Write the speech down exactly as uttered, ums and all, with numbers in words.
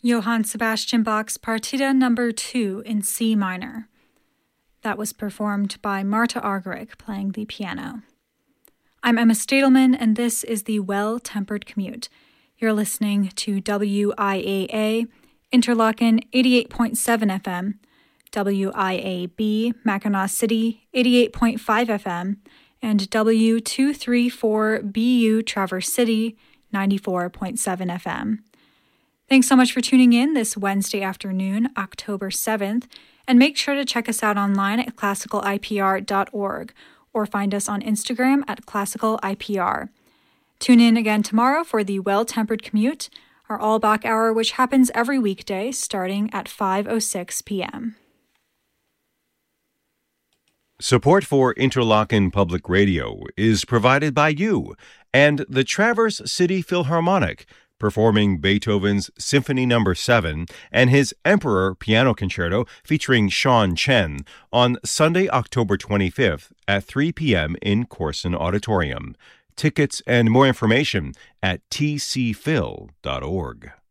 Johann Sebastian Bach's Partita number two in C minor. That was performed by Marta Argerich playing the piano. I'm Emma Stadelman, and this is the Well-Tempered Commute. You're listening to W I A A, Interlochen eighty-eight point seven F M, W I A B, Mackinac City eighty-eight point five F M, and W two thirty-four B U Traverse City ninety-four point seven F M. Thanks so much for tuning in this Wednesday afternoon, October seventh, and make sure to check us out online at classical I P R dot org or find us on Instagram at classical I P R. Tune in again tomorrow for the Well-Tempered Commute, our all-Bach hour, which happens every weekday starting at five oh six p.m. Support for Interlochen Public Radio is provided by you and the Traverse City Philharmonic, performing Beethoven's Symphony Number seven and his Emperor Piano Concerto featuring Sean Chen on Sunday, October twenty-fifth at three p.m. in Corson Auditorium. Tickets and more information at t c phil dot org.